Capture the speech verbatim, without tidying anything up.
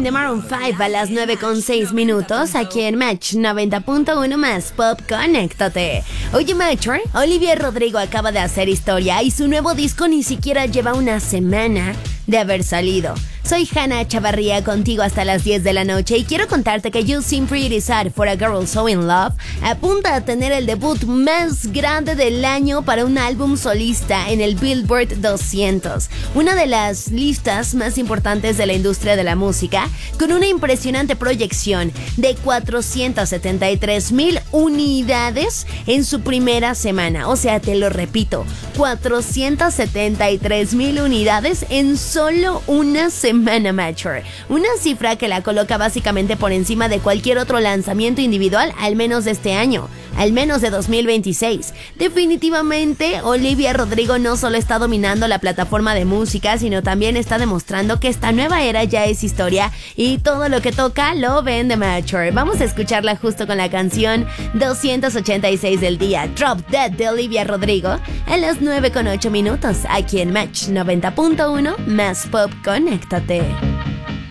de Maroon cinco a las nueve con seis minutos, aquí en Match noventa punto uno más Pop, conéctate. Oye, Matcher, Olivia Rodrigo acaba de hacer historia y su nuevo disco ni siquiera lleva una semana de haber salido. Soy Hannah Chavarría, contigo hasta las diez de la noche, y quiero contarte que You Seem Pretty Sad for a Girl So In Love apunta a tener el debut más grande del año para un álbum solista en el Billboard doscientos, una de las listas más importantes de la industria de la música, con una impresionante proyección de cuatrocientas setenta y tres mil unidades en su primera semana. O sea, te lo repito, cuatrocientas setenta y tres mil unidades en solo una semana. Matcher, una cifra que la coloca básicamente por encima de cualquier otro lanzamiento individual, al menos de este año, al menos de dos mil veintiséis. Definitivamente, Olivia Rodrigo no solo está dominando la plataforma de música, sino también está demostrando que esta nueva era ya es historia y todo lo que toca lo vende, Matcher. Vamos a escucharla justo con la canción doscientos ochenta y seis del día, Drop Dead de Olivia Rodrigo, a las nueve con ocho minutos, aquí en Match noventa punto uno más Pop, conéctate.